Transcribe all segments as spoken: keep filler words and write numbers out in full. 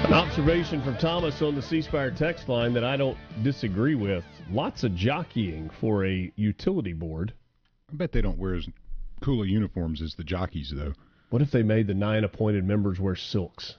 An observation from Thomas on the C Spire text line that I don't disagree with. Lots of jockeying for a utility board. I bet they don't wear as cool of uniforms as the jockeys, though. What if they made the nine appointed members wear silks?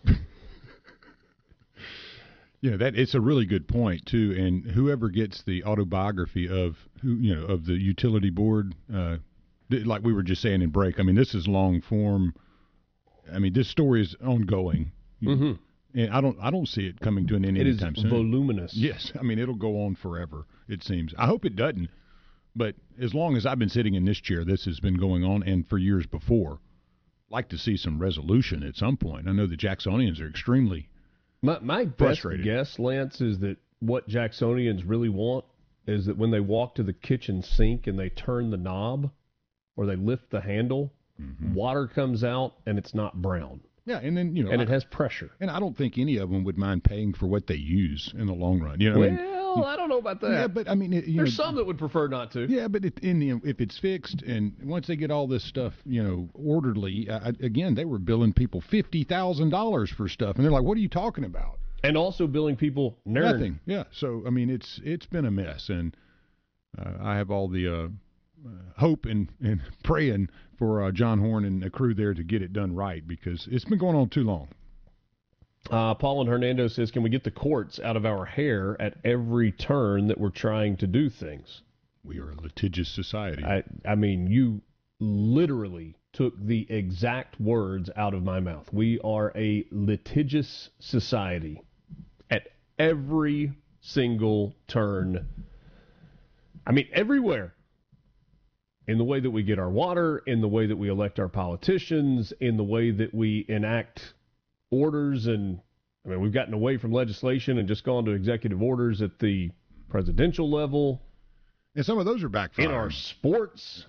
You know, that it's a really good point too. And whoever gets the autobiography of who you know of the utility board, uh, like we were just saying in break. I mean, this is long form. I mean, this story is ongoing, Mm-hmm. and I don't I don't see it coming to an end It is anytime soon. voluminous. Yes, I mean it'll go on forever. It seems. I hope it doesn't. But as long as I've been sitting in this chair, this has been going on, and for years before. Like to see some resolution at some point. I know the Jacksonians are extremely My, my best guess, Lance, is that what Jacksonians really want is that when they walk to the kitchen sink and they turn the knob or they lift the handle, mm-hmm. water comes out and it's not brown. Yeah, and then you know, and I, it has pressure. And I don't think any of them would mind paying for what they use in the long run. You know, well, I, mean, I don't know about that. Yeah, but I mean, it, you there's know, some that would prefer not to. Yeah, but it, in the, if it's fixed and once they get all this stuff, you know, orderly, uh, again, they were billing people fifty thousand dollars for stuff, and they're like, "What are you talking about?" And also billing people nerd. Nothing. Yeah. So I mean, it's it's been a mess, and uh, I have all the uh, uh, hope and and praying for uh, John Horn and the crew there to get it done right because it's been going on too long. Uh, Paul and Hernando says, can we get the courts out of our hair at every turn that we're trying to do things? We are a litigious society. I, I mean, you literally took the exact words out of my mouth. We are a litigious society at every single turn. I mean, everywhere. In the way that we get our water, in the way that we elect our politicians, in the way that we enact orders, and I mean, we've gotten away from legislation and just gone to executive orders at the presidential level. And some of those are backfiring. In our sports.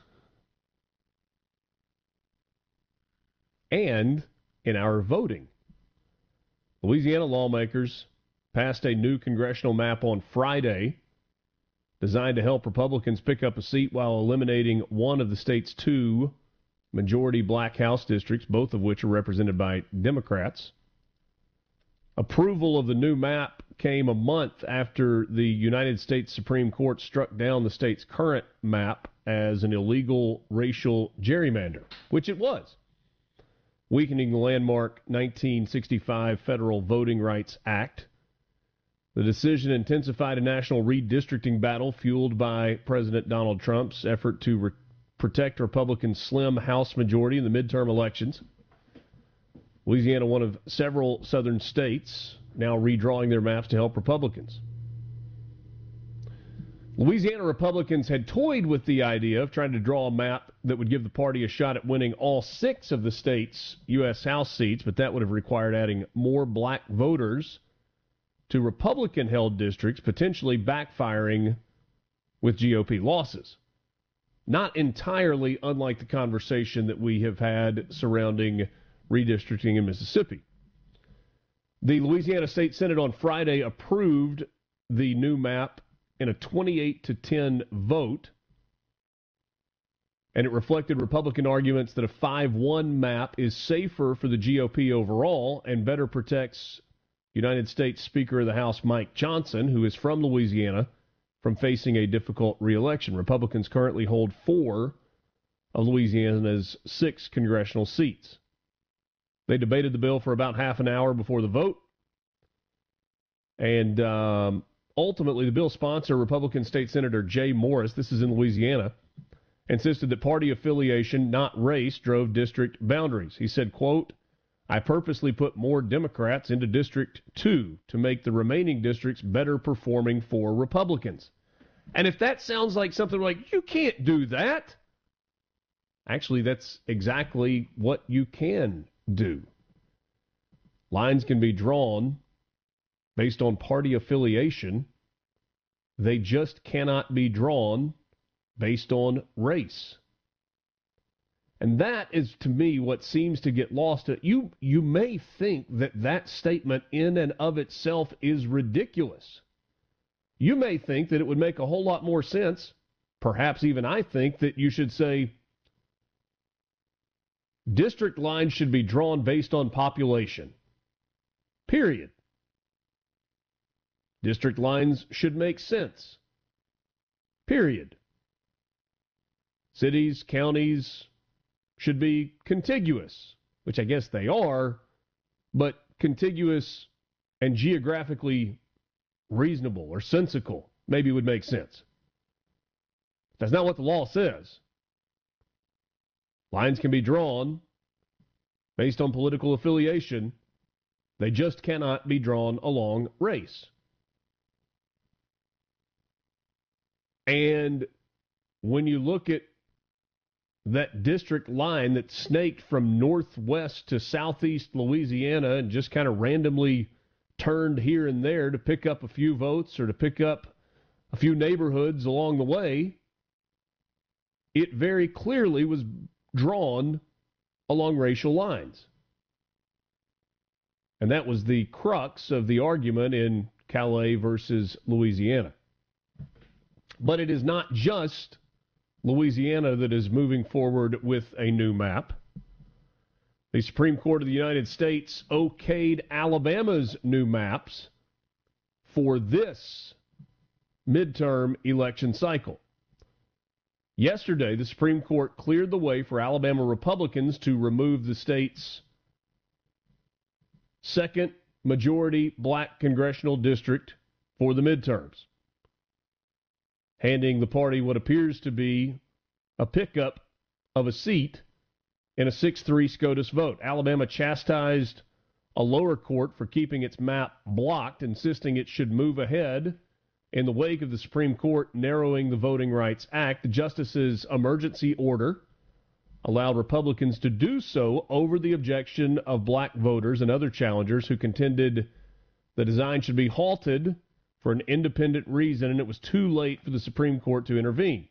And in our voting. Louisiana lawmakers passed a new congressional map on Friday designed to help Republicans pick up a seat while eliminating one of the state's two majority black House districts, both of which are represented by Democrats. Approval of the new map came a month after the United States Supreme Court struck down the state's current map as an illegal racial gerrymander, which it was, weakening the landmark nineteen sixty-five Federal Voting Rights Act. The decision intensified a national redistricting battle fueled by President Donald Trump's effort to re- protect Republicans' slim House majority in the midterm elections. Louisiana, one of several southern states, now redrawing their maps to help Republicans. Louisiana Republicans had toyed with the idea of trying to draw a map that would give the party a shot at winning all six of the state's U S House seats, but that would have required adding more black voters to Republican-held districts, potentially backfiring with G O P losses. Not entirely unlike the conversation that we have had surrounding redistricting in Mississippi. The Louisiana State Senate on Friday approved the new map in a twenty-eight to ten vote, and it reflected Republican arguments that a five one map is safer for the G O P overall and better protects United States Speaker of the House Mike Johnson, who is from Louisiana, from facing a difficult reelection. Republicans currently hold four of Louisiana's six congressional seats. They debated the bill for about half an hour before the vote. And um, ultimately, the bill sponsor, Republican State Senator Jay Morris, this is in Louisiana, insisted that party affiliation, not race, drove district boundaries. He said, quote, I purposely put more Democrats into District two to make the remaining districts better performing for Republicans. And if that sounds like something like, you can't do that, actually, that's exactly what you can do. Lines can be drawn based on party affiliation. They just cannot be drawn based on race. And that is, to me, what seems to get lost. You, you may think that that statement in and of itself is ridiculous. You may think that it would make a whole lot more sense. Perhaps even I think that you should say district lines should be drawn based on population. Period. District lines should make sense. Period. Cities, counties should be contiguous, which I guess they are, but contiguous and geographically reasonable or sensical maybe would make sense. That's not what the law says. Lines can be drawn based on political affiliation. They just cannot be drawn along race. And when you look at that district line that snaked from northwest to southeast Louisiana and just kind of randomly turned here and there to pick up a few votes or to pick up a few neighborhoods along the way, it very clearly was drawn along racial lines. And that was the crux of the argument in Calais versus Louisiana. But it is not just Louisiana that is moving forward with a new map. The Supreme Court of the United States okayed Alabama's new maps for this midterm election cycle. Yesterday, the Supreme Court cleared the way for Alabama Republicans to remove the state's second majority black congressional district for the midterms, handing the party what appears to be a pickup of a seat in a six three SCOTUS vote. Alabama chastised a lower court for keeping its map blocked, insisting it should move ahead in the wake of the Supreme Court narrowing the Voting Rights Act. The justice's emergency order allowed Republicans to do so over the objection of black voters and other challengers who contended the design should be halted for an independent reason, and it was too late for the Supreme Court to intervene.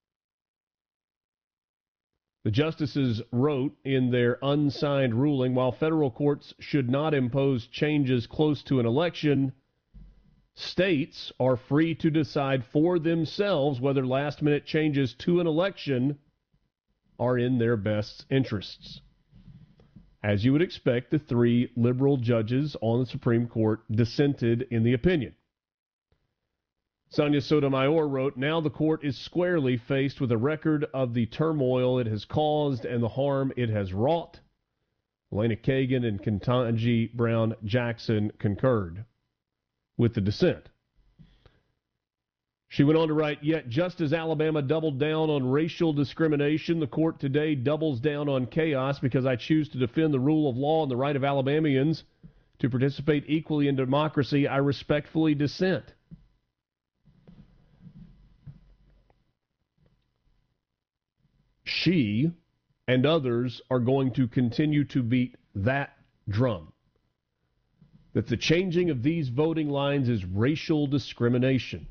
The justices wrote in their unsigned ruling, while federal courts should not impose changes close to an election, states are free to decide for themselves whether last-minute changes to an election are in their best interests. As you would expect, the three liberal judges on the Supreme Court dissented in the opinion. Sonia Sotomayor wrote, "Now the court is squarely faced with a record of the turmoil it has caused and the harm it has wrought." Elena Kagan and Ketanji Brown Jackson concurred with the dissent. She went on to write, "Yet just as Alabama doubled down on racial discrimination, the court today doubles down on chaos because I choose to defend the rule of law and the right of Alabamians to participate equally in democracy. I respectfully dissent." She and others are going to continue to beat that drum, that the changing of these voting lines is racial discrimination.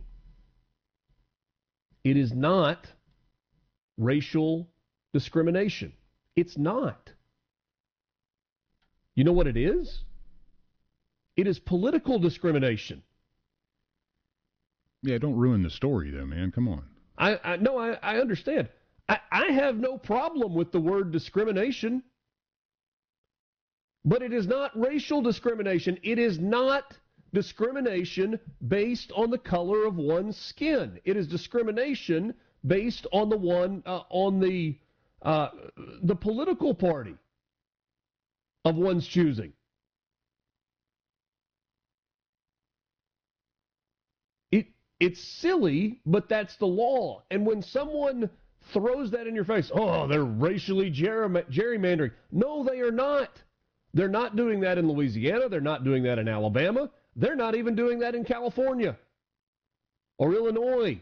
It is not racial discrimination. It's not. You know what it is? It is political discrimination. Yeah, don't ruin the story, though, man. Come on. I, I no, I, I understand. I, I have no problem with the word discrimination, but it is not racial discrimination. It is not discrimination based on the color of one's skin. It is discrimination based on the one uh, on the uh, the political party of one's choosing. It it's silly, but that's the law. And when someone throws that in your face, oh, they're racially gerrymandering. No, they are not. They're not doing that in Louisiana. They're not doing that in Alabama. They're not even doing that in California or Illinois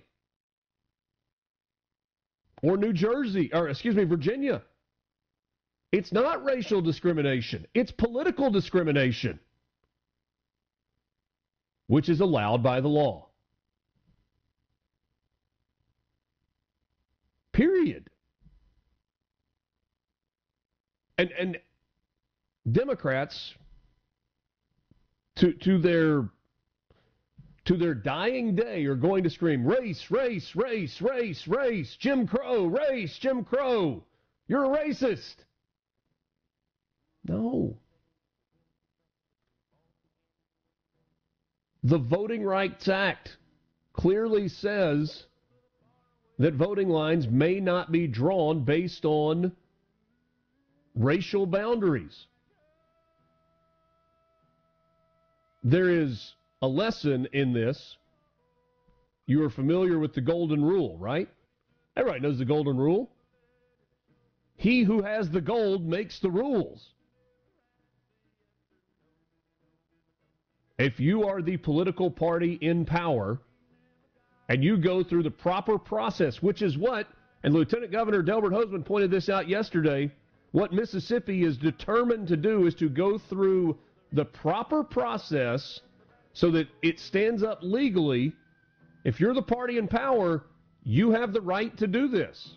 or New Jersey, or excuse me, Virginia. It's not racial discrimination. It's political discrimination, which is allowed by the law. Period. And and Democrats, to to their to their dying day, are going to scream race, race, race, race, race, Jim Crow, race, Jim Crow. You're a racist. No. The Voting Rights Act clearly says that voting lines may not be drawn based on racial boundaries. There is a lesson in this. You are familiar with the golden rule, right? Everybody knows the golden rule. He who has the gold makes the rules. If you are the political party in power and you go through the proper process, which is what, and Lieutenant Governor Delbert Hosemann pointed this out yesterday, what Mississippi is determined to do is to go through the proper process so that it stands up legally. If you're the party in power, you have the right to do this.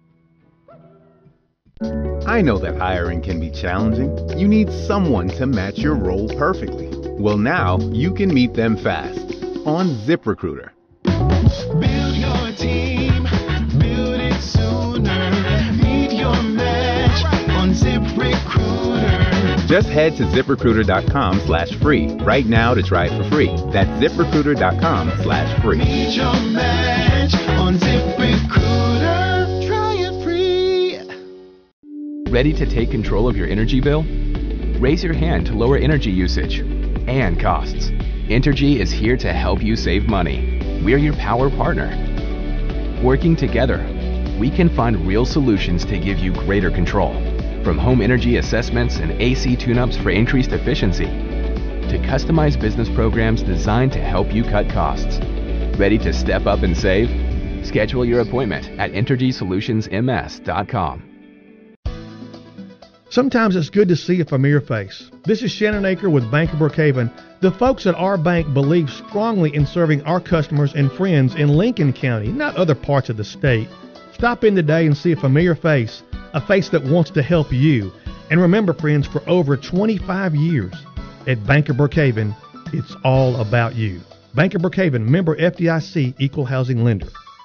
I know that hiring can be challenging. You need someone to match your role perfectly. Well, now you can meet them fast on ZipRecruiter. Build your team, build it sooner. Meet your match on ZipRecruiter. Just head to ZipRecruiter.com slash free right now to try it for free. That's ZipRecruiter.com slash free. Meet your match on ZipRecruiter. Try it free. Ready to take control of your energy bill? Raise your hand to lower energy usage and costs. Entergy is here to help you save money. We're your power partner. Working together, we can find real solutions to give you greater control. From home energy assessments and A C tune-ups for increased efficiency, to customized business programs designed to help you cut costs. Ready to step up and save? Schedule your appointment at entergy solutions m s dot com. Sometimes it's good to see a familiar face. This is Shannon Aker with Bank of Brookhaven. The folks at our bank believe strongly in serving our customers and friends in Lincoln County, not other parts of the state. Stop in today and see a familiar face, a face that wants to help you. And remember, friends, for over twenty-five years at Bank of Brookhaven, it's all about you. Bank of Brookhaven, member F D I C, equal housing lender.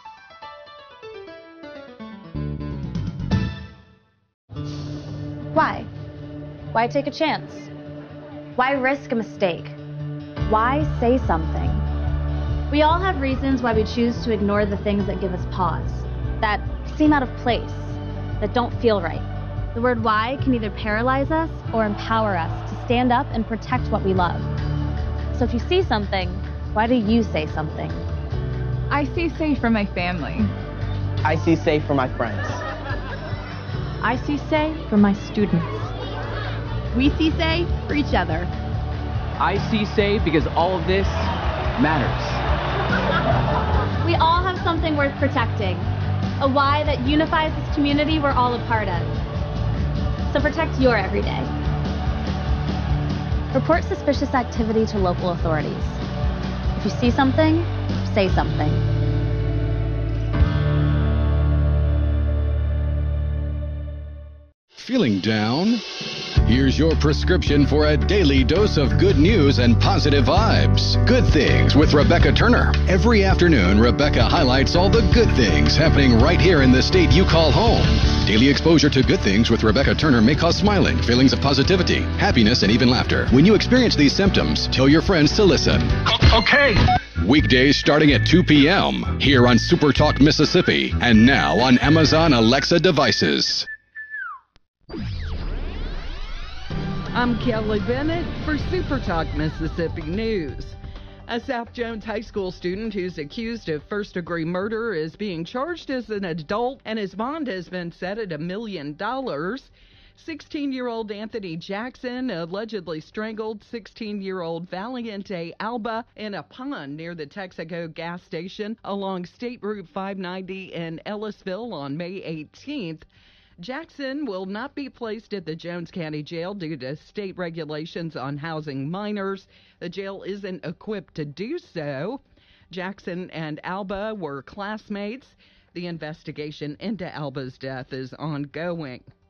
Why? Why take a chance? Why risk a mistake? Why say something? We all have reasons why we choose to ignore the things that give us pause, that seem out of place, that don't feel right. The word why can either paralyze us or empower us to stand up and protect what we love. So if you see something, why do you say something? I see safe for my family. I see safe for my friends. I see say for my students. We see say for each other. I see say because all of this matters. We all have something worth protecting, a why that unifies this community we're all a part of. So protect your everyday. Report suspicious activity to local authorities. If you see something, say something. Feeling down? Here's your prescription for a daily dose of good news and positive vibes. Good Things with Rebecca Turner. Every afternoon, Rebecca highlights all the good things happening right here in the state you call home. Daily exposure to Good Things with Rebecca Turner may cause smiling, feelings of positivity, happiness, and even laughter. When you experience these symptoms, tell your friends to listen. Okay. Weekdays starting at two p.m. here on Super Talk Mississippi and now on Amazon Alexa devices. I'm Kelly Bennett for Super Talk Mississippi News. A South Jones High School student who's accused of first-degree murder is being charged as an adult, and his bond has been set at a million dollars. sixteen-year-old Anthony Jackson allegedly strangled sixteen-year-old Valiente Alba in a pond near the Texaco gas station along State Route five ninety in Ellisville on May eighteenth. Jackson will not be placed at the Jones County Jail due to state regulations on housing minors. The jail isn't equipped to do so. Jackson and Alba were classmates. The investigation into Alba's death is ongoing.